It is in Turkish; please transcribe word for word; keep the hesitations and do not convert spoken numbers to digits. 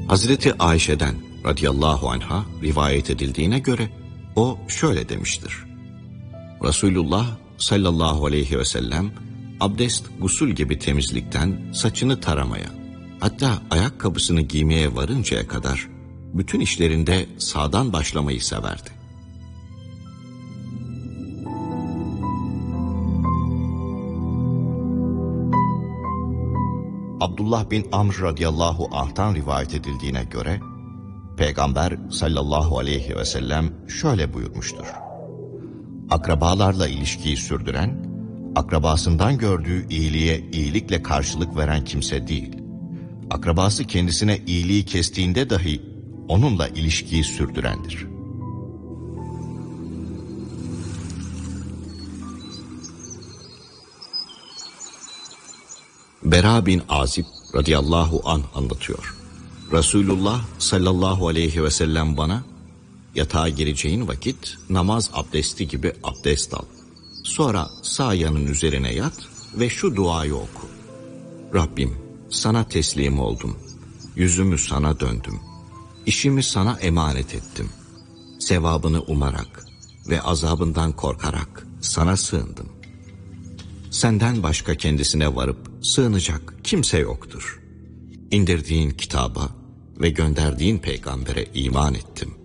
Hazreti Ayşe'den radıyallahu anha rivayet edildiğine göre o şöyle demiştir. Resulullah sallallahu aleyhi ve sellem abdest, gusül gibi temizlikten saçını taramaya, hatta ayakkabısını giymeye varıncaya kadar bütün işlerinde sağdan başlamayı severdi. Abdullah bin Amr radıyallahu anh'tan rivayet edildiğine göre Peygamber sallallahu aleyhi ve sellem şöyle buyurmuştur. Akrabalarla ilişkiyi sürdüren, akrabasından gördüğü iyiliğe iyilikle karşılık veren kimse değil. Akrabası kendisine iyiliği kestiğinde dahi onunla ilişkiyi sürdürendir. Bera bin Azib radıyallahu anh anlatıyor. Resulullah sallallahu aleyhi ve sellem bana, yatağa gireceğin vakit namaz abdesti gibi abdest al. Sonra sağ yanın üzerine yat ve şu duayı oku. Rabbim, sana teslim oldum. Yüzümü sana döndüm. İşimi sana emanet ettim. Sevabını umarak ve azabından korkarak sana sığındım. Senden başka kendisine varıp sığınacak kimse yoktur. İndirdiğin kitaba ve gönderdiğin peygambere iman ettim.